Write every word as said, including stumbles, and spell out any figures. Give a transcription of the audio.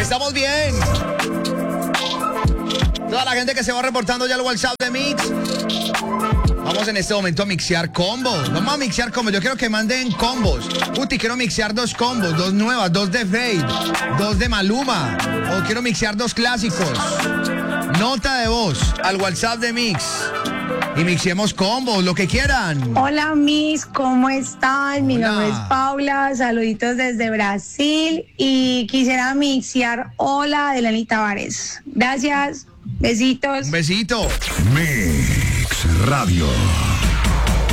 Estamos bien. Toda la gente que se va reportando ya al WhatsApp de Mix. Vamos en este momento a mixear combos. Vamos a mixear combos. Yo quiero que manden combos. Uti, quiero mixear dos combos, dos nuevas, dos de Fade, dos de Maluma. O quiero mixear dos clásicos. Nota de voz al WhatsApp de Mix. Y mixemos combos, lo que quieran. Hola, Miss, ¿cómo están? Mi Hola. nombre es Paula, saluditos desde Brasil y quisiera mixear Hola de Lenny Tavares. Gracias, besitos. Un besito. Mix Radio.